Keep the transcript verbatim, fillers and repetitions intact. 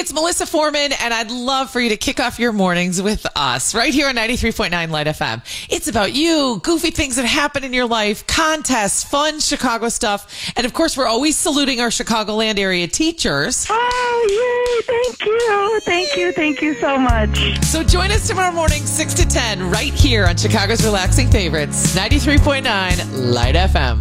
it's Melissa Foreman, and I'd love for you to kick off your mornings with us right here on ninety-three point nine Light F M. It's about you, goofy things that happen in your life, contests, fun Chicago stuff, and of course, we're always saluting our Chicagoland area teachers. Oh, yay. Thank you. Thank you. Thank you so much. So join us tomorrow morning, six to ten, right here on Chicago's Relaxing Favorites, ninety-three point nine Light F M.